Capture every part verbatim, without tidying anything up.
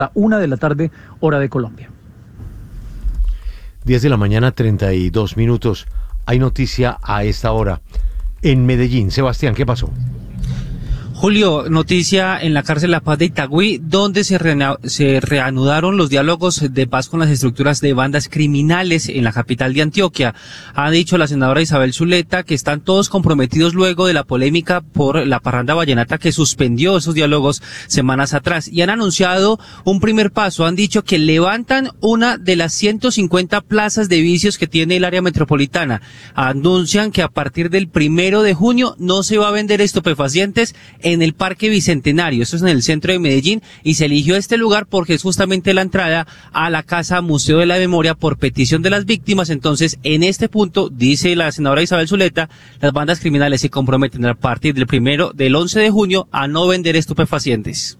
la una de la tarde, hora de Colombia. diez de la mañana, treinta y dos minutos. Hay noticia a esta hora en Medellín. Sebastián, ¿qué pasó? Julio, noticia en la cárcel La Paz de Itagüí, donde se, reana- se reanudaron los diálogos de paz con las estructuras de bandas criminales en la capital de Antioquia. Ha dicho la senadora Isabel Zuleta que están todos comprometidos luego de la polémica por la parranda vallenata que suspendió esos diálogos semanas atrás. Y han anunciado un primer paso. Han dicho que levantan una de las ciento cincuenta plazas de vicios que tiene el área metropolitana. Anuncian que a partir del primero de junio no se va a vender estupefacientes en el Parque Bicentenario, esto es en el centro de Medellín, y se eligió este lugar porque es justamente la entrada a la Casa Museo de la Memoria por petición de las víctimas. Entonces, en este punto, dice la senadora Isabel Zuleta, las bandas criminales se comprometen a partir del primero, del once de junio, a no vender estupefacientes.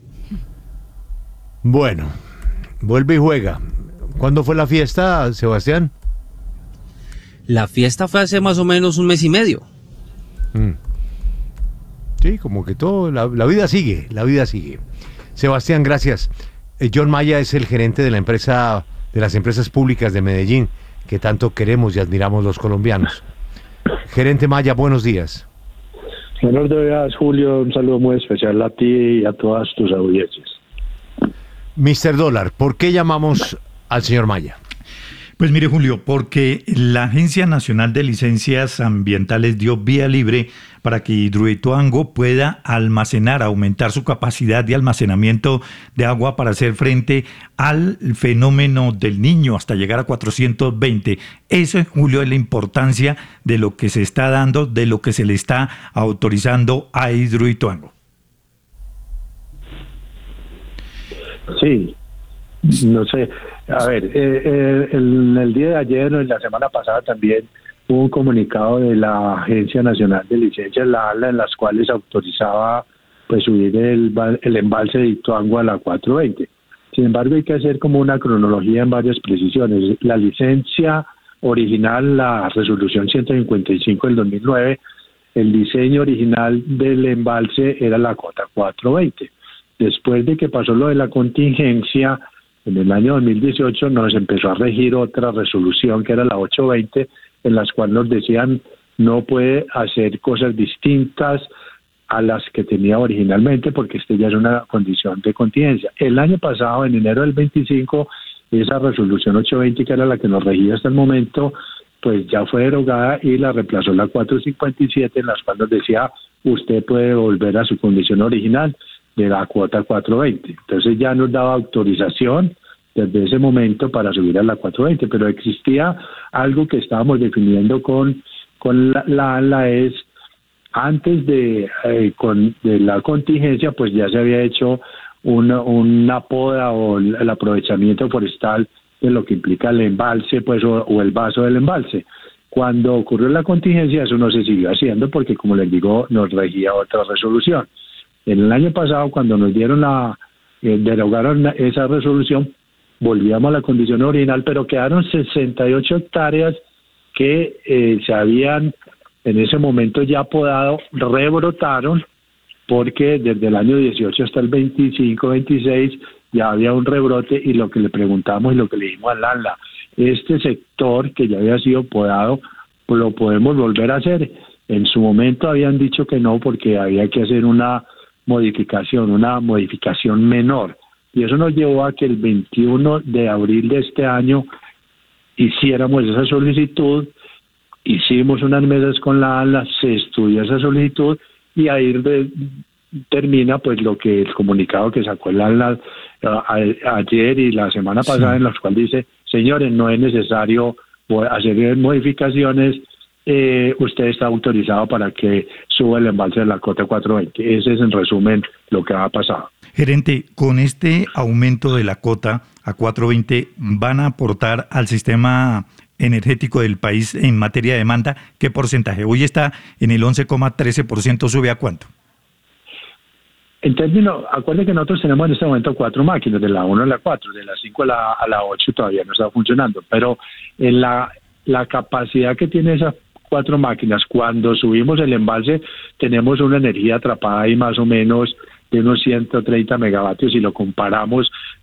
Bueno, vuelve y juega. ¿Cuándo fue la fiesta, Sebastián? La fiesta fue hace más o menos un mes y medio. Mm. Sí, como que todo, la, la vida sigue, la vida sigue. Sebastián, gracias. Eh, John Maya es el gerente de la empresa, de las empresas públicas de Medellín, que tanto queremos y admiramos los colombianos. Gerente Maya, buenos días. Buenos días, Julio. Un saludo muy especial a ti y a todas tus audiencias. mister Dólar, ¿por qué llamamos al señor Maya? Pues mire, Julio, porque la Agencia Nacional de Licencias Ambientales dio vía libre para que Hidroituango pueda almacenar, aumentar su capacidad de almacenamiento de agua para hacer frente al fenómeno del Niño hasta llegar a cuatrocientos veinte. Eso, Julio, es la importancia de lo que se está dando, de lo que se le está autorizando a Hidroituango. Sí, no sé. A ver, eh, eh, el, el día de ayer o en la semana pasada también hubo un comunicado de la Agencia Nacional de Licencias, la ANLA, en las cuales autorizaba pues subir el, el embalse de Ituango a la cuatrocientos veinte. Sin embargo, hay que hacer como una cronología en varias precisiones. La licencia original, la resolución ciento cincuenta y cinco del dos mil nueve, el diseño original del embalse era la cota cuatrocientos veinte. Después de que pasó lo de la contingencia, en el año dos mil dieciocho nos empezó a regir otra resolución que era la ochocientos veinte, en las cuales nos decían no puede hacer cosas distintas a las que tenía originalmente porque este ya es una condición de contingencia. El año pasado, en enero del veinticinco, esa resolución ochocientos veinte, que era la que nos regía hasta el momento, pues ya fue derogada y la reemplazó la cuatrocientos cincuenta y siete, en las cuales nos decía usted puede volver a su condición original de la cuota cuatrocientos veinte. Entonces ya nos daba autorización desde ese momento para subir a la cuatrocientos veinte, pero existía algo que estábamos definiendo con, con la, la, la es antes de, eh, con, de la contingencia, pues ya se había hecho una, una poda o el aprovechamiento forestal de lo que implica el embalse, pues o, o el vaso del embalse. Cuando ocurrió la contingencia, eso no se siguió haciendo porque, como les digo, nos regía otra resolución. En el año pasado, cuando nos dieron la, eh, derogaron esa resolución, volvíamos a la condición original, pero quedaron sesenta y ocho hectáreas que eh, se habían en ese momento ya podado, rebrotaron, porque desde el año dieciocho hasta el veinticinco, veintiséis ya había un rebrote, y lo que le preguntamos y lo que le dijimos al ANLA, este sector que ya había sido podado, pues lo podemos volver a hacer. En su momento habían dicho que no, porque había que hacer una modificación, una modificación menor. Y eso nos llevó a que el veintiuno de abril de este año hiciéramos esa solicitud, hicimos unas mesas con la ANLA, se estudió esa solicitud y ahí de, termina pues lo que el comunicado que sacó el ANLA uh, ayer y la semana pasada, sí, en los cuales dice, señores, no es necesario hacer modificaciones, eh, usted está autorizado para que suba el embalse de la cota cuatrocientos veinte. Ese es en resumen lo que ha pasado. Gerente, con este aumento de la cota a cuatrocientos veinte, ¿van a aportar al sistema energético del país en materia de demanda? ¿Qué porcentaje? Hoy está en el once coma trece por ciento, ¿sube a cuánto? En términos, acuérdense que nosotros tenemos en este momento cuatro máquinas, de la uno a la cuatro, de la cinco a la, a la ocho todavía no está funcionando, pero en la, la capacidad que tiene esas cuatro máquinas, cuando subimos el embalse, tenemos una energía atrapada ahí más o menos de unos ciento treinta megavatios y lo comparamos